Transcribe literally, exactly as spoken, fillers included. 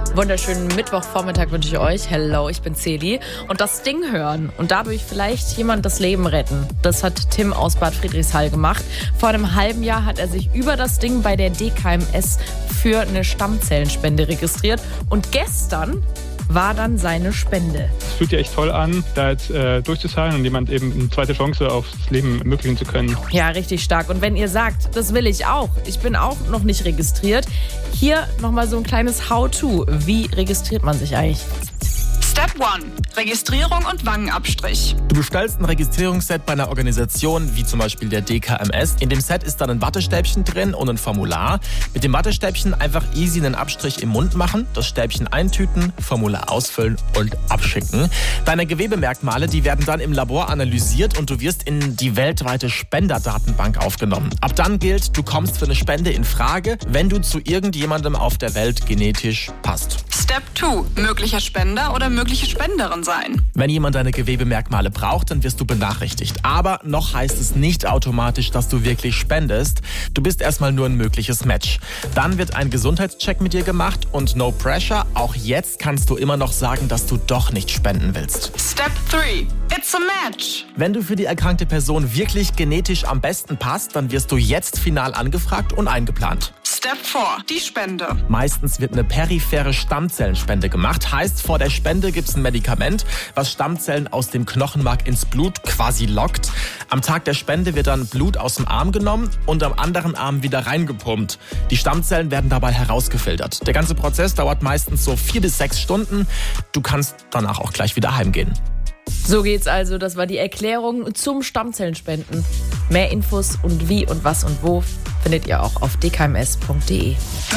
Wunderschönen Mittwochvormittag wünsche ich euch. Hello, ich bin Celi. Und das Ding hören und dadurch vielleicht jemand das Leben retten. Das hat Tim aus Bad Friedrichshall gemacht. Vor einem halben Jahr hat er sich über das Ding bei der D K M S für eine Stammzellenspende registriert. Und gestern war dann seine Spende. Es fühlt sich echt toll an, da jetzt äh, durchzuzahlen und jemand eben eine zweite Chance aufs Leben ermöglichen zu können. Ja, richtig stark. Und wenn ihr sagt, das will ich auch, ich bin auch noch nicht registriert, hier nochmal so ein kleines How-to. Wie registriert man sich eigentlich? Step eins. Registrierung und Wangenabstrich. Du bestellst ein Registrierungsset bei einer Organisation, wie zum Beispiel der D K M S. In dem Set ist dann ein Wattestäbchen drin und ein Formular. Mit dem Wattestäbchen einfach easy einen Abstrich im Mund machen, das Stäbchen eintüten, Formular ausfüllen und abschicken. Deine Gewebemerkmale, die werden dann im Labor analysiert und du wirst in die weltweite Spenderdatenbank aufgenommen. Ab dann gilt, du kommst für eine Spende in Frage, wenn du zu irgendjemandem auf der Welt genetisch passt. Step zwei. Möglicher Spender oder mögliche Spenderin sein. Wenn jemand deine Gewebemerkmale braucht, dann wirst du benachrichtigt. Aber noch heißt es nicht automatisch, dass du wirklich spendest. Du bist erstmal nur ein mögliches Match. Dann wird ein Gesundheitscheck mit dir gemacht und no pressure. Auch jetzt kannst du immer noch sagen, dass du doch nicht spenden willst. Step drei. It's a match. Wenn du für die erkrankte Person wirklich genetisch am besten passt, dann wirst du jetzt final angefragt und eingeplant. Step vier. Die Spende. Meistens wird eine periphere Stammzellenspende gemacht. Heißt, vor der Spende gibt es ein Medikament, was Stammzellen aus dem Knochenmark ins Blut quasi lockt. Am Tag der Spende wird dann Blut aus dem Arm genommen und am anderen Arm wieder reingepumpt. Die Stammzellen werden dabei herausgefiltert. Der ganze Prozess dauert meistens so vier bis sechs Stunden. Du kannst danach auch gleich wieder heimgehen. So geht's also. Das war die Erklärung zum Stammzellenspenden. Mehr Infos und wie und was und wo findet ihr auch auf d k m s punkt d e.